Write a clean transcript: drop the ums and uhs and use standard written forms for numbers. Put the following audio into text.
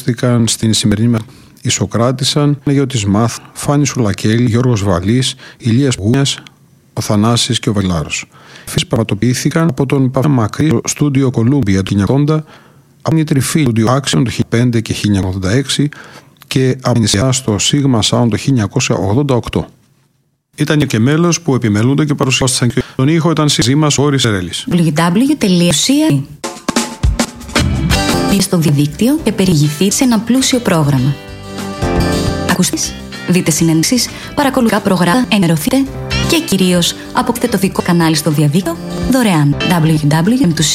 παρουσιάστηκαν στην σημερινή μέρα. Ισοκράτησαν Γεώτης Μάθ, Φάνη Σουλακέλη, Γιώργος Βαλής, Ηλίας Γούνιας, ο Θανάσης και ο Βελάρος. Φύσεις πραγματοποιήθηκαν από τον Παύλο Μακρύ στο στούντιο Κολούμπια του 1980, από την Τριφίλ του στούντιο Άξιον το 1985 και 1986 και από την στο Sigma Sound το 1988. Ήταν και μέλος που επιμελούνται και παρουσιάστηκαν και τον ήχο ήταν μαζί μας ο Όρης Ερέλης. www.cia στο διαδίκτυο και περιηγηθεί σε ένα πλούσιο πρόγραμμα. Ακούστε, δείτε συνέντευξεις, παρακολουθείτε προγράμματα, ενημερωθείτε και κυρίως αποκτήστε το δικό κανάλι στο διαδίκτυο δωρεάν. www.cia